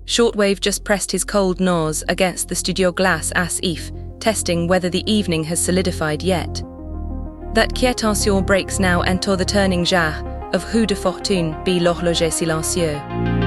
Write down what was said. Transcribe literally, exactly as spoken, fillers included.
Shortwave just pressed his cold nose against the studio glass as if testing whether the evening has solidified yet. That quiétation breaks now into the turning jar of Rue de Fortune be l'horloger silencieux.